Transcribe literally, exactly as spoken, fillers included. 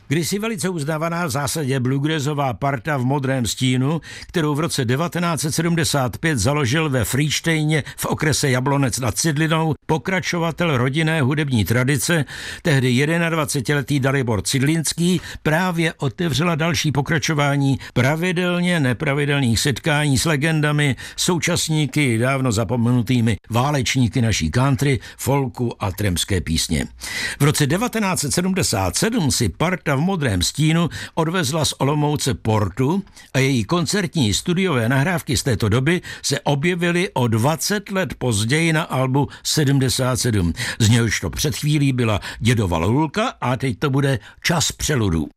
Kdysi velice uznávaná v zásadě bluegrassová parta v Modrém stínu, kterou v roce devatenáct set sedmdesát pět založil ve Frýštejně v okrese Jablonec nad Cidlinou pokračovatel rodinné hudební tradice, tehdy dvacetiletý Dalibor Cidlinský, právě otevřela další pokračování pravidelně nepravidelných setkání s legendami, současníky dávno zapomenutými válečníky naší country, folku a tramské písně. V roce devatenáct set sedmdesát sedm si parta v Modrém stínu odvezla z Olomouce Portu a její koncertní studiové nahrávky z této doby se objevily o dvacet let později na albu sedmdesát sedm. Z něhož to před chvílí byla Dědova lulka a teď to bude Čas přeludů.